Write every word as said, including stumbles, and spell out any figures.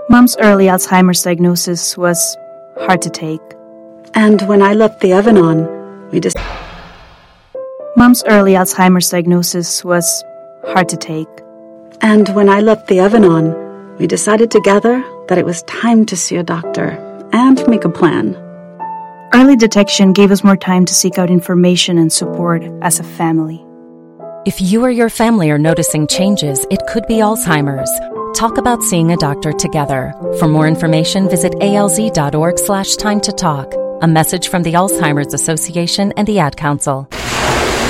Mom's early Alzheimer's diagnosis was hard to take. And when I left the oven on, we just... Mom's early Alzheimer's diagnosis was hard to take. And when I left the oven on, we decided together that it was time to see a doctor and make a plan. Early detection gave us more time to seek out information and support as a family. If you or your family are noticing changes, it could be Alzheimer's. Talk about seeing a doctor together. For more information, visit alz.org slash time to talk. A message from the Alzheimer's Association and the Ad Council.